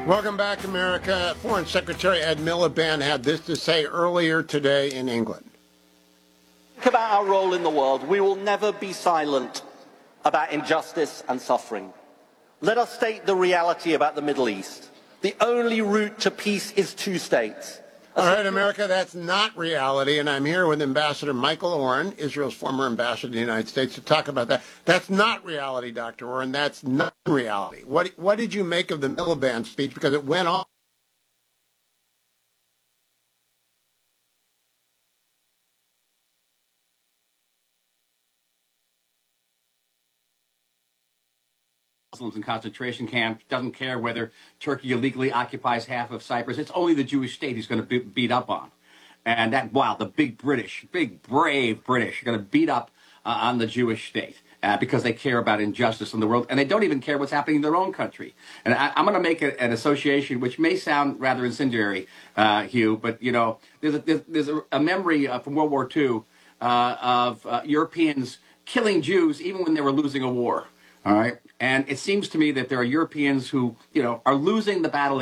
Welcome back, America. Foreign Secretary Ed Miliband had this to say earlier today in England. Think about our role in the world. We will never be silent about injustice and suffering. Let us state the reality about the Middle East. The only route to peace is two states. All right, America, that's not reality, and I'm here with Ambassador Michael Oren, Israel's former ambassador to the United States, to talk about that. That's not reality, Dr. Oren. That's not reality. What did you make of the Miliband speech? Because it went on. Muslims in concentration camps, doesn't care whether Turkey illegally occupies half of Cyprus. It's only the Jewish state he's going to beat up on. And the big brave British are going to beat up on the Jewish state because they care about injustice in the world. And they don't even care what's happening in their own country. And I'm going to make an association, which may sound rather incendiary, Hugh, but, you know, there's a memory from World War II of Europeans killing Jews even when they were losing a war. All right. And it seems to me that there are Europeans who, you know, are losing the battle